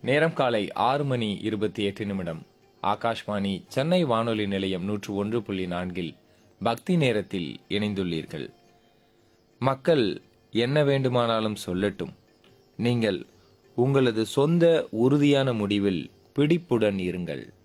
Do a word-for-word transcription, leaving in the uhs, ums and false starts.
நேரம் காலை ஆறு மணி இருபத்தி எட்டு நிமிடம். ஆகாஷ்வாணி சென்னை வானொலி நிலையம் நூற்று ஒன்று புள்ளி நான்கில் பக்தி நேரத்தில் இணைந்துள்ளீர்கள். மக்கள் என்ன வேண்டுமானாலும் சொல்லட்டும், நீங்கள் உங்களது சொந்த உறுதியான முடிவில் பிடிப்புடன் இருங்கள்.